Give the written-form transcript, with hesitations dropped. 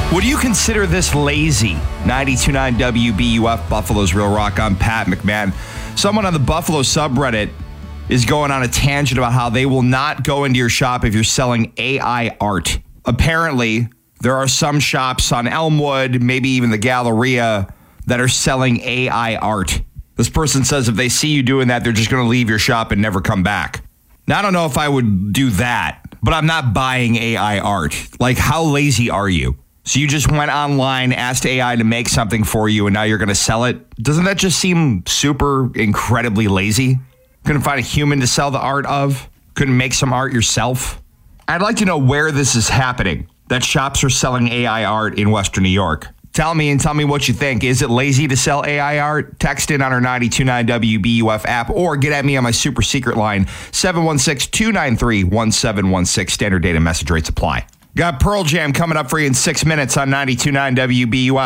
Would you consider this lazy? 92.9 WBUF, Buffalo's Real Rock. I'm Pat McMahon. Someone on the Buffalo subreddit is going on a tangent about how they will not go into your shop if you're selling AI art. Apparently, there are some shops on Elmwood, maybe even the Galleria, that are selling AI art. This person says if they see you doing that, they're just going to leave your shop and never come back. Now, I don't know if I would do that, but I'm not buying AI art. Like, how lazy are you? So you just went online, asked AI to make something for you, and now you're going to sell it? Doesn't that just seem super incredibly lazy? Couldn't find a human to sell the art of? Couldn't make some art yourself? I'd like to know where this is happening, that shops are selling AI art in Western New York. Tell me what you think. Is it lazy to sell AI art? Text in on our 92.9 WBUF app or get at me on my super secret line, 716-293-1716. Standard data message rates apply. Got Pearl Jam coming up for you in 6 minutes on 92.9 WBUF.